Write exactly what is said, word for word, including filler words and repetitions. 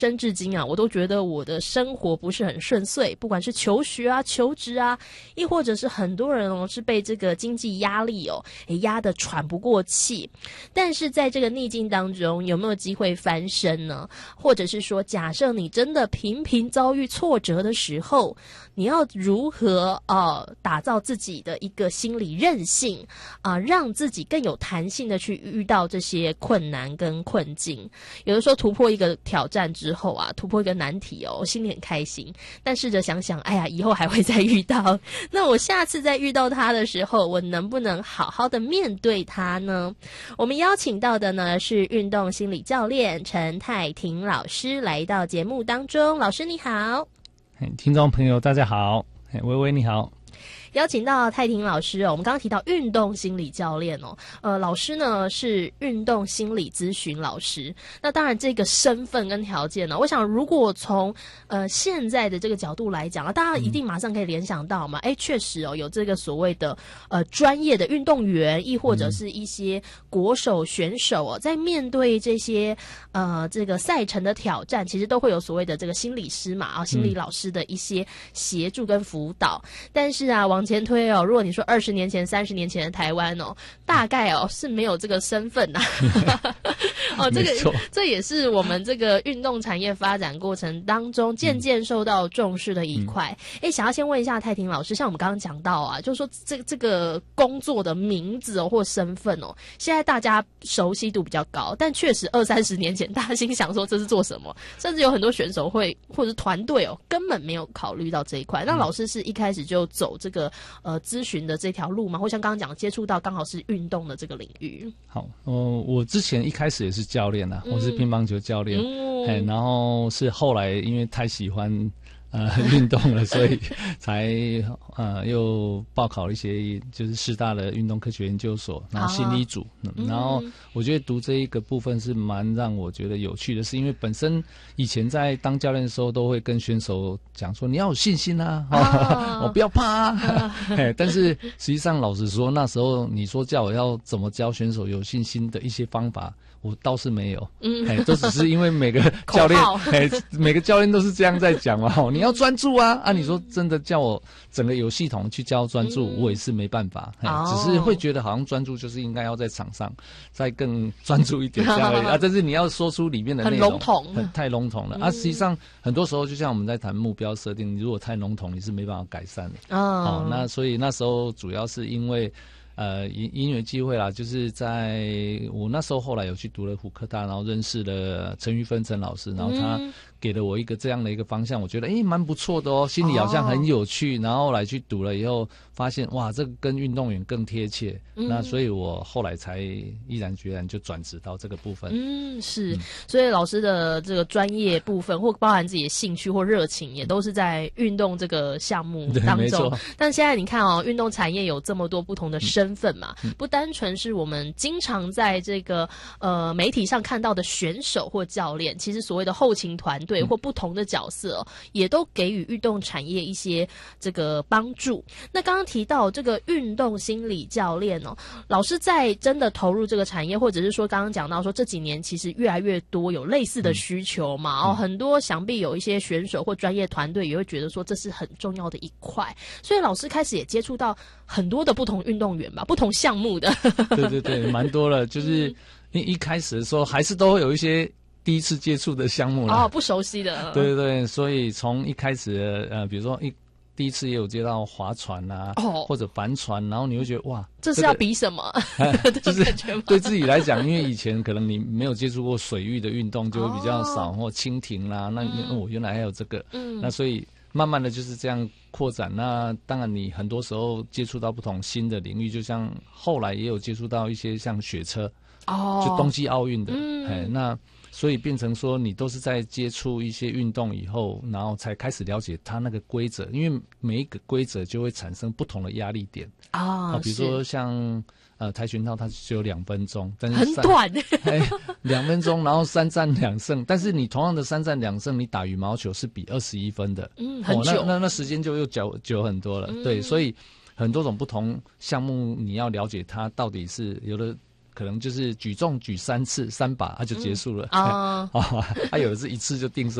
生至今啊，我都觉得我的生活不是很顺遂，不管是求学啊、求职啊，亦或者是很多人哦是被这个经济压力哦，诶压得喘不过气。但是在这个逆境当中，有没有机会翻身呢？或者是说，假设你真的频频遭遇挫折的时候，你要如何呃打造自己的一个心理韧性啊、呃，让自己更有弹性的去遇到这些困难跟困境？有的时候突破一个挑战之后啊，突破一个难题哦，我心里很开心。但试着想想，哎呀，以后还会再遇到，那我下次再遇到他的时候，我能不能好好的面对他呢？我们邀请到的呢是运动心理教练陈泰婷老师来到节目当中。老师你好。 听众朋友大家好，微微你好。 邀请到泰婷老师哦，我们刚刚提到运动心理教练哦，呃，老师呢是运动心理咨询老师。那当然，这个身份跟条件呢，我想如果从呃现在的这个角度来讲啊，大家一定马上可以联想到嘛，哎、嗯，确实哦，有这个所谓的呃专业的运动员，亦或者是一些国手选手哦，在面对这些呃这个赛程的挑战，其实都会有所谓的这个心理师嘛啊，心理老师的一些协助跟辅导。但是啊，往前推哦，如果你说二十年前、三十年前的台湾哦，大概哦是没有这个身份呐、啊。哦，这个这也是我们这个运动产业发展过程当中渐渐受到重视的一块。哎、嗯，想要先问一下泰婷老师，像我们刚刚讲到啊，就是说这个这个工作的名字哦或身份哦，现在大家熟悉度比较高，但确实二三十年前大家心想说这是做什么，甚至有很多选手会或者团队哦根本没有考虑到这一块。那老师是一开始就走这个呃咨询的这条路吗？或像刚刚讲接触到刚好是运动的这个领域？ 好，呃，我之前一开始也是教练啊，嗯、我是乒乓球教练，嗯、嘿，然后是后来因为太喜欢呃运动了，所以才呃又报考了一些就是师大的运动科学研究所，然后心理组，啊嗯、然后我觉得读这一个部分是蛮让我觉得有趣的，是因为本身以前在当教练的时候都会跟选手讲说你要有信心啊，我、哦、不要怕啊，但是实际上老实说那时候你说叫我要怎么教选手有信心的一些方法，我倒是没有，嗯，都只是因为每个教练，每个教练都是这样在讲嘛，你要专注啊，啊，你说真的叫我整个有系统去教专注，嗯、我也是没办法，哦、只是会觉得好像专注就是应该要在场上再更专注一点这样而已啊，但是你要说出里面的内容， 很笼统， 很太笼统了、嗯、啊。实际上很多时候就像我们在谈目标设定，你如果太笼统，你是没办法改善的。哦，哦那所以那时候主要是因为。呃，因因缘机会啦，就是在我那时候后来有去读了虎科大，然后认识了陈玉芬陈老师，然后他给了我一个这样的一个方向，我觉得诶蛮不错的哦，心里好像很有趣，哦、然后后来去读了以后，发现哇，这个跟运动员更贴切，嗯、那所以我后来才毅然决然就转职到这个部分。 嗯，是，嗯、所以老师的这个专业部分或包含自己的兴趣或热情，也都是在运动这个项目当中。但现在你看哦，运动产业有这么多不同的身份嘛，嗯、不单纯是我们经常在这个呃媒体上看到的选手或教练，其实所谓的后勤团队。对或不同的角色、哦、也都给予运动产业一些这个帮助。那刚刚提到这个运动心理教练哦，老师在真的投入这个产业，或者是说刚刚讲到说这几年其实越来越多有类似的需求嘛、嗯、哦，很多想必有一些选手或专业团队也会觉得说这是很重要的一块，所以老师开始也接触到很多的不同运动员吧，不同项目的。 对对对，蛮多了，就是一一开始的时候还是都会有一些第一次接触的项目啦， 哦，不熟悉的， 对对对，所以从一开始呃，比如说一第一次也有接到划船啊，哦、或者帆船，然后你会觉得哇， 这是要比什么？ 就是对自己来讲，因为以前可能你没有接触过水域的运动，就会比较少，哦、或蜻蜓啦，那我、嗯哦、原来还有这个，嗯，那所以慢慢的就是这样扩展。那当然你很多时候接触到不同新的领域，就像后来也有接触到一些像雪车，哦，就冬季奥运的，嗯，哎，那。所以变成说，你都是在接触一些运动以后，然后才开始了解它那个规则，因为每一个规则就会产生不同的压力点啊、哦。比如说像呃跆拳道，它只有两分钟，但是很短， 哎，两分钟，然后三战两胜。但是你同样的三战两胜，你打羽毛球是比二十一分的， 嗯，很久， 哦、那那那时间就又久久很多了。嗯、对，所以很多种不同项目，你要了解它到底是有的。可可能就是举重举三次三把，它就结束了。 啊、 哦，他有的是一次就定